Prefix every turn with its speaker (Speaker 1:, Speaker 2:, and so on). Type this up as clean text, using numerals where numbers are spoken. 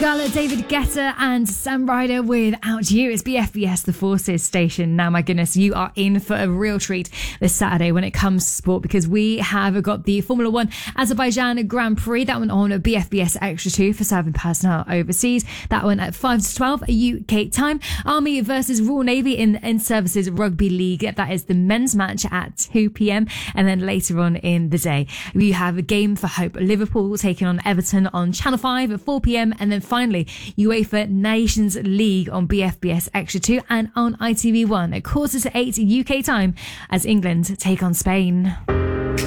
Speaker 1: Sigala, David Guetta and Sam Ryder with Out You. It's BFBS, the Forces station. Now, my goodness, you are in for a real treat this Saturday when it comes to sport, because we have got the Formula One Azerbaijan Grand Prix. That one on BFBS Extra 2 for serving personnel overseas. That one at 5 to 12 UK time. Army versus Royal Navy in Services Rugby League. That is the men's match at 2 p.m. And then later on in the day, we have a Game for Hope. Liverpool taking on Everton on Channel 5 at 4 p.m. And then finally, UEFA Nations League on BFBS Extra 2 and on ITV1 at 7:45 UK time as England take on Spain.